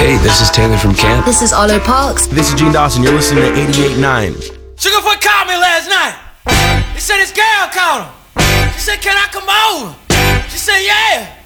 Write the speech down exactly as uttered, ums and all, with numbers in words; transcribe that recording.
Hey, this is Taylor from camp. This is Arlo Parks. This is Gene Dawson. You're listening to eighty-eight point nine. Sugarfoot called me last night. He said his girl called him. She said, can I come over? She said, yeah.